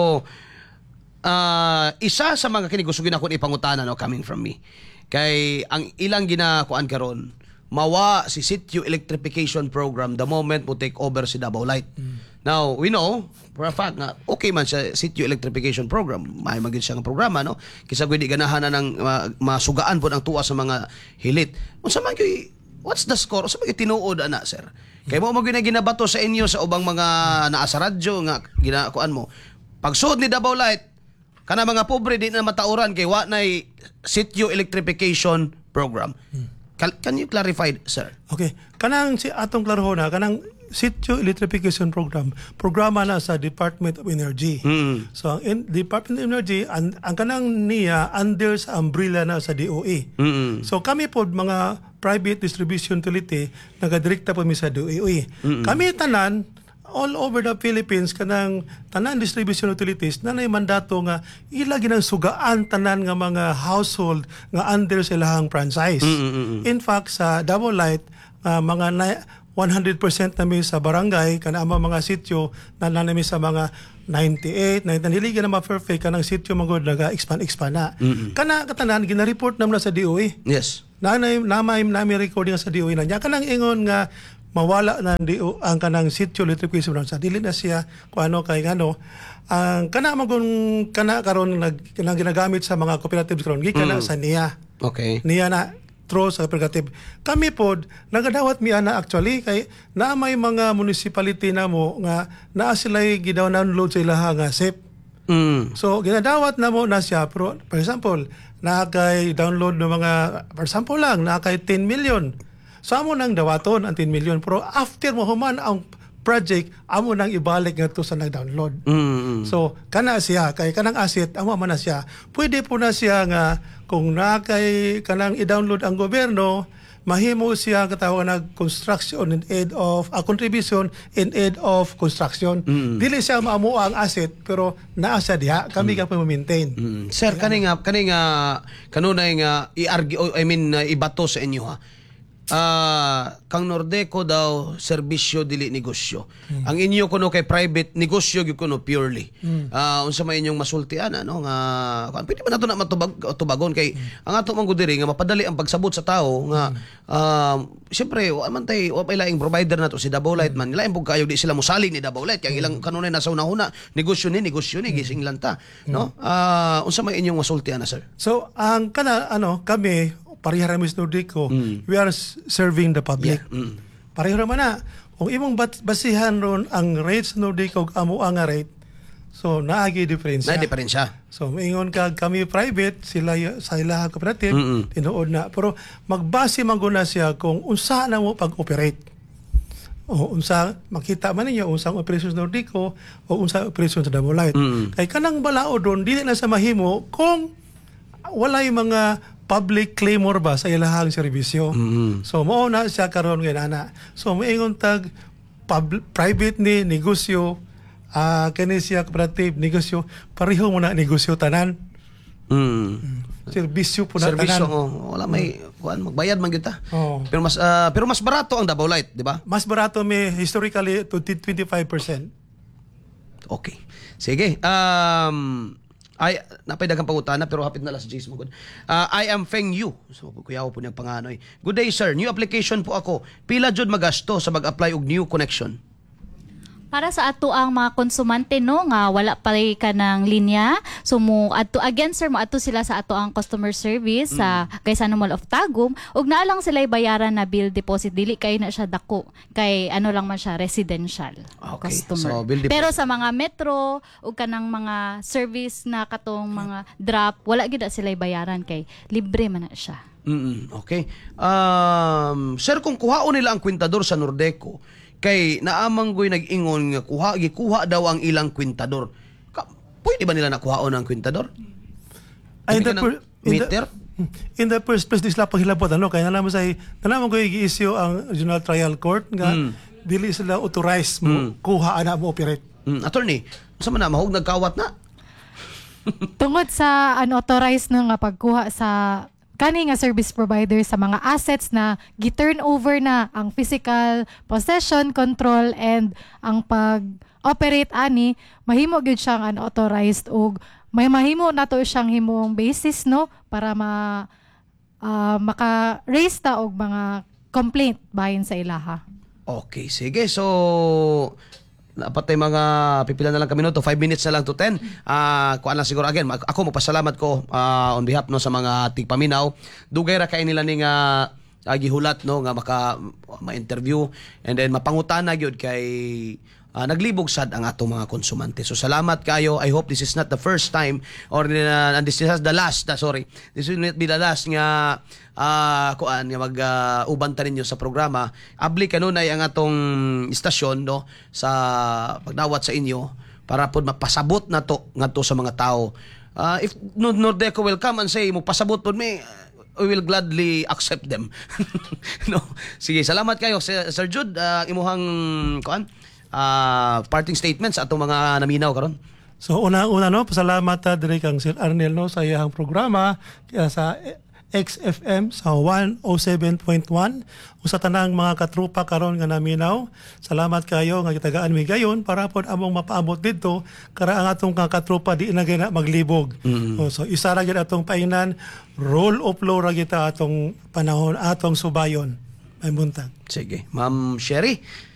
isa sa mga kini gusto ginako ni pangutana, no, coming from me. Kay ang ilang ginakuan karon, mawa si Sitio Electrification Program the moment mo take over si Davao Light. Now, we know for a fact nga okay man sa Sitio Electrification Program. May magin siya ng programa, no? Kisa gudi ganahan na ng masugaan po ang tuwa sa mga hilit. Unsa man kay what's the score? Unsa man kay tinuod ana, sir? Kay mo ginabato sa inyo sa ubang mga naa sa radyo nga ginakuan mo. Pagsuod ni Davao Light, kana mga pobre di na matauran kay wa nay Sitio Electrification Program. Can you clarify, sir? Okay. Kanang si atong klarohon na kanang Sitio Electrification Program, programa na sa Department of Energy. So, ang Department of Energy, ang kanang niya under sa umbrella na sa DOE. So, kami po mga private distribution utility, nagadirekta po mi sa DOE. Kami tanan, all over the Philippines kanang tanan distribution utilities na may mandato nga ilagi ng sugaan tanan nga mga household nga under sa ilahang franchise. In fact sa Davao Light mga 100% nami sa barangay kana ang mga sitio na nanami sa mga 98, 99 dili na ma-perfect kanang sitio magod naga-expand na. Kana katanan gina-report naman sa DOE. Yes. Namay recording sa DOE na niya kanang ingon nga mawala na ang kanang sitio electrification sa dili na siya kung ano kay ano ang kana karon kanang ginagamit sa mga cooperatives karon gikan sa NIA. Okay. NIA na through sa cooperative. Kami pod nagadawat mi ana actually kay na may mga municipality na mo nga naa sila gidownload sa ilaha nga SIP. So ginadawat na mo na siya for example na kay download ng mga for example lang na kay 10 million. So amo nang dawaton ang 10 million pero after mo human ang project amo nang ibalik ngadto sa nag-download. So kana siya kay kanang asset amo man na siya. Pwede po na siya nga kung na kay kanang i-download ang gobyerno mahimo siya katawag na construction in aid of contribution in aid of construction. Dili siya maamo ang asset pero naa siya diha kami ka pa-maintain. Sir kaning kanunay nga i-argue ibato sa inyo ha. Kang Nordeco daw serbisyo dili negosyo. Ang inyo kuno kay private negosyo gyud kuno purely. Unsa may inyong masultian ano nga pwede man nato na matubagon kay ang ato man gud diri nga mapadali ang pagsabot sa tao nga syempre wa man tay wa may laing provider nato si Davao Light man laing pug kayo di sila mosalig ni Davao Light kay ilang kanunay nasa una-una negosyo ni gising lanta no. Unsa may inyong masultian na sir? So ang kami parehara mis Nordico, we are serving the public. Parehara man na. Kung imong basihan ron ang rates Nordico amo ang rate, so naagi diferensya. So maingon ka kami private, sila sa ilaha cooperative, tinuod na. Pero magbase man guna siya kung unsa na mo pag-operate. O unsa makita man ninyo unsang operations Nordico o unsa operations sa Davao Light. Kay kanang balaod ron dili na sa mahimo kung walay mga public claimor ba sa ilahang serbisyo. So mao na siya karon nga ana. So moingon tag private ni negosyo kani siya cooperative negosyo pareho mo na negosyo tanan. Serbisyo po na tanan. Wala may magbayad man gyud ta. Pero mas barato ang Davao Light, di ba? Mas barato may historically to 25%. Okay. Sige. Ay, napay daghang pangutana pero hapit na las 10 mo gud. I am Feng Yu. So kuyaw po niyang panganoy. Good day sir, new application po ako. Pila jud magasto sa mag-apply og new connection? Para sa ato ang mga konsumante no nga wala pa ka ng linya, so mo adto again sir mo adto sila sa ato ang customer service sa Gaisano Mall of Tagum ug naa lang sila bayaran na bill deposit dili kay na siya dako kay ano lang man siya residential customer. So, pero sa mga metro ug kanang mga service na katong mga drop wala gyud sila bayaran kay libre man na siya. Okay. Sir kung kuhaon nila ang kwintador sa Nordeco kay naamanggoy nag-ingon nga gikuha daw ang ilang kwintador. Pwede ba nila nakuhaon ang kwintador? Meter? In the first place, sila paghilabot kaya nalaman ko i-issue ang Regional Trial Court nga dili sila authorized mo kuha ana mo operate. Attorney, sa man na mahog nagkawat na? Tungod sa unauthorized nga pagkuha sa kani nga service provider sa mga assets na gi-turn over na ang physical possession, control, and ang pag-operate ani, mahimo gyud siyang unauthorized ug may mahimo nato siyang himong basis no para maka-raise ta og mga complaint bahin sa ilaha. Okay, sige. So dapat mga pipila na lang kami 5 minutes na lang to 10. Kuan lang siguro again. Ako magpasalamat ko on behalf no sa mga tigpaminaw. Dugay ra kay nila ning gihulat no nga ma-interview and then mapangutana gyud kay naglibog sad ang atong mga konsumante. So salamat kayo. I hope this is not the first time or this is the last. This will not be the last nga kuan nga mag-uban ta ninyo sa programa. Abli kanunay ang atong istasyon no sa pagdawat sa inyo para pod mapasabot nato ngadto sa mga tao. If Nordeco will come and say mo pasabot pod me, we will gladly accept them. No. Sige, salamat kayo Sir Jude, imuhang kuan parting statements atong mga naminaw karon. So una-una no, pasalamat diri kang Sir Arnel no sa iyang programa sa XFM sa 107.1 usa tanang mga katrupa karon nga naminaw. Salamat kayo nga gitagaan mi gayon para pod among mapaabot didto kara ang atong katrupa di na gina maglibog. So isa ra gyud atong paingnan, rule of law ra kita atong panahon atong subayon. May buntag. Sige, Ma'am Sherry.